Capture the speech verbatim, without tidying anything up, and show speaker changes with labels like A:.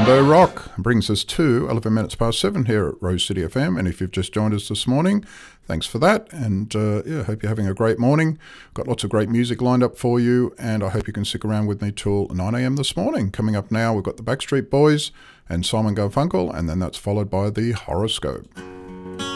A: Mondo Rock brings us to eleven minutes past seven here at Rose City F M. And if you've just joined us this morning, thanks for that. And uh, yeah, hope you're having a great morning. Got lots of great music lined up for you, and I hope you can stick around with me till nine a.m. this morning. Coming up now, we've got the Backstreet Boys and Simon Garfunkel, and then that's followed by the horoscope.